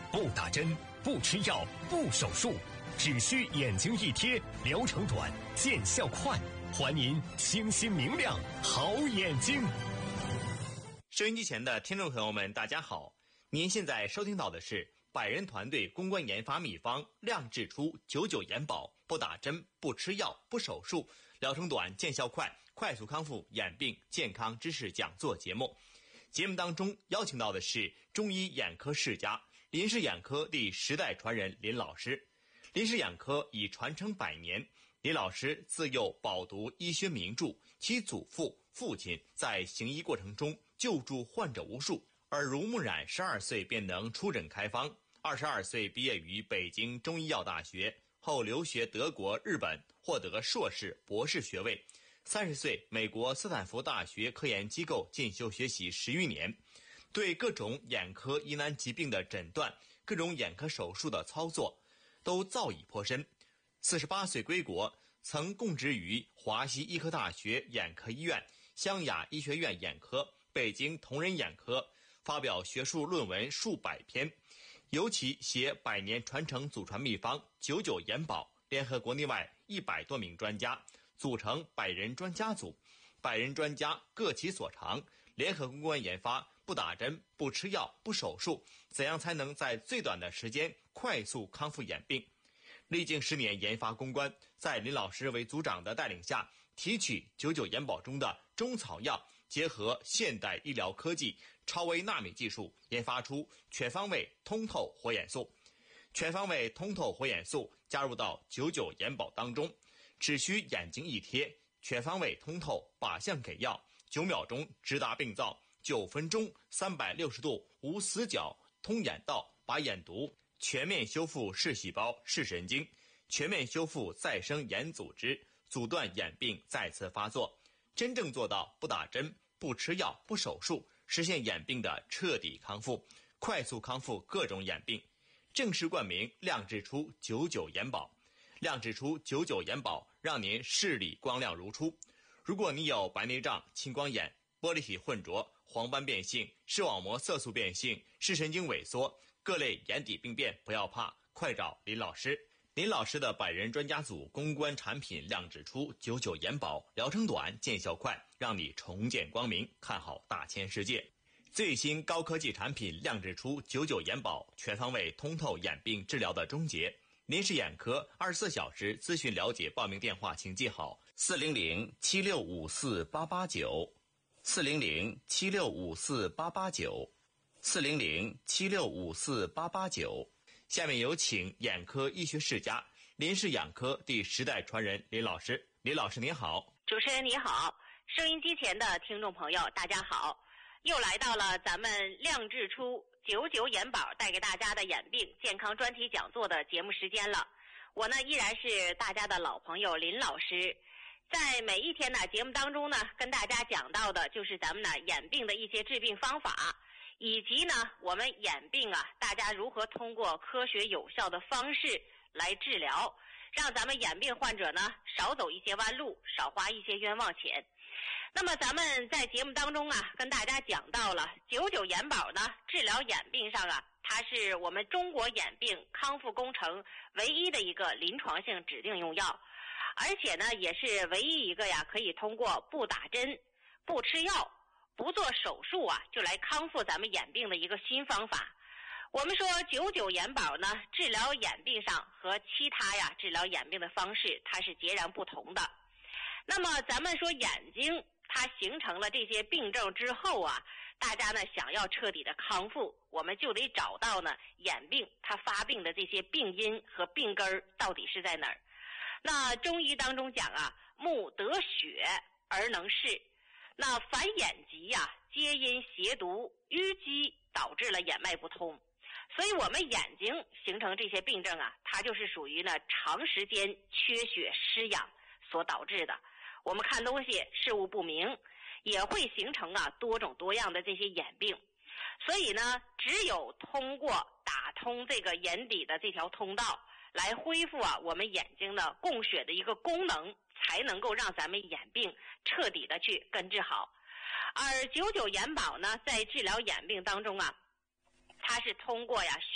不打针，不吃药，不手术，只需眼睛一贴，疗程短，见效快，还您清新明亮好眼睛。 收音机前的听众朋友们，大家好，您现在收听到的是百人团队公关研发秘方亮智初99眼保，不打针，不吃药，不手术，疗程短，见效快，快速康复眼病健康知识讲座节目。节目当中邀请到的是中医眼科世家林氏眼科第10代传人林老师。林氏眼科已传承100年，林老师自幼饱读医学名著，其祖父、父亲在行医过程中救助患者无数，耳濡目染，12岁便能出诊开方。22岁毕业于北京中医药大学，后留学德国、日本，获得硕士、博士学位。30岁美国斯坦福大学科研机构进修学习10余年，对各种眼科疑难疾病的诊断、各种眼科手术的操作都造诣颇深。48岁归国，曾供职于华西医科大学眼科医院、湘雅医学院眼科、北京同仁眼科，发表学术论文数百篇，尤其写100年传承祖传秘方99眼保，联合国内外100多名专家，组成100人专家组，100人专家各其所长，联合攻关研发不打针、不吃药、不手术，怎样才能在最短的时间快速康复眼病。历经10年研发攻关，在林老师为组长的带领下，提取99眼保中的中草药，结合现代医疗科技超微纳米技术，研发出全方位通透活眼素。全方位通透活眼素加入到99眼保当中，只需眼睛一贴，全方位通透，靶向给药，9秒钟直达病灶，9分钟360度无死角通眼道，把眼毒全面修复视细胞、视神经，全面修复再生眼组织，阻断眼病再次发作，真正做到不打针、不吃药、不手术，实现眼病的彻底康复，快速康复各种眼病。正式冠名亮智初99眼保。亮智初99眼保，让您视力光亮如初。如果你有白内障、青光眼、玻璃体混浊、黄斑变性、视网膜色素变性、视神经萎缩，各类眼底病变，不要怕，快找林老师。林老师的100人专家组攻关产品亮智初99眼保，疗程短，见效快，让你重见光明，看好大千世界。最新高科技产品亮智初99眼保，全方位通透眼病治疗的终结。林氏眼科24小时咨询了解，报名电话请记好400-7654-889 400-7654-889 400-7654-889。下面有请眼科医学世家林氏眼科第10代传人林老师。林老师您好。 主持人你好，收音机前的听众朋友大家好，又来到了咱们亮智初99眼保带给大家的眼病健康专题讲座的节目时间了。我呢依然是大家的老朋友林老师，在每一天的节目当中呢，跟大家讲到的就是咱们呢眼病的一些治病方法，以及呢我们眼病啊，大家如何通过科学有效的方式来治疗，让咱们眼病患者呢少走一些弯路，少花一些冤枉钱。那么咱们在节目当中啊，跟大家讲到了99眼保呢，治疗眼病上啊，它是我们中国眼病康复工程唯一的一个临床性指定用药，而且呢，也是唯一一个呀，可以通过不打针、不吃药、不做手术啊，就来康复咱们眼病的一个新方法。我们说99眼保呢，治疗眼病上和其他呀治疗眼病的方式，它是截然不同的。那么咱们说眼睛它形成了这些病症之后啊，大家呢想要彻底的康复，我们就得找到呢眼病它发病的这些病因和病根到底是在哪儿。那中医当中讲啊，目得血而能视，那凡眼疾啊，皆因邪毒淤积导致了眼脉不通。所以我们眼睛形成这些病症啊，它就是属于呢长时间缺血失养所导致的。我们看东西事物不明，也会形成啊多种多样的这些眼病。所以呢，只有通过打通这个眼底的这条通道，来恢复啊我们眼睛的供血的一个功能，才能够让咱们眼病彻底的去根治好。而99眼保呢，在治疗眼病当中啊，它是通过呀